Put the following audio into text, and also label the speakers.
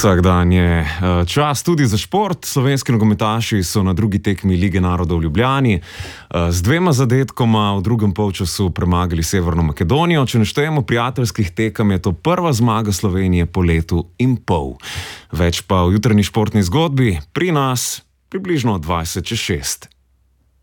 Speaker 1: Vsak dan je čas tudi za šport. Slovenski nogometaši so na drugi tekmi Lige narodov v Ljubljani z 2 zadetkoma v drugem polčasu premagali Severno Makedonijo. Če ne štejemo prijateljskih tekem, je to prva zmaga Slovenije po letu in pol. Več pa v jutranji športni zgodbi pri nas približno 20:06.